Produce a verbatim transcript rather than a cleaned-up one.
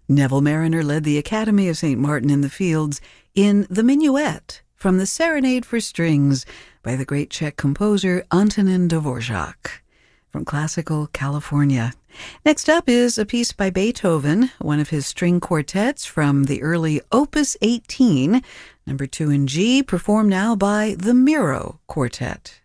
Neville Marriner led the Academy of Saint Martin in the Fields in The Minuet from the Serenade for Strings by the great Czech composer Antonin Dvorak from Classical California. Next up is a piece by Beethoven, one of his string quartets from the early Opus eighteen, number two in G, performed now by the Miro Quartet.